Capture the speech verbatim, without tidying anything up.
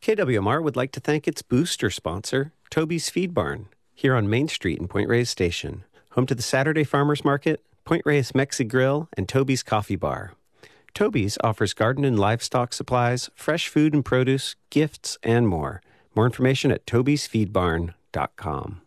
K W M R would like to thank its booster sponsor, Toby's Feed Barn, here on Main Street in Point Reyes Station, home to the Saturday Farmers Market, Point Reyes Mexi Grill, and Toby's Coffee Bar. Toby's offers garden and livestock supplies, fresh food and produce, gifts, and more. More information at tobys feed barn dot com.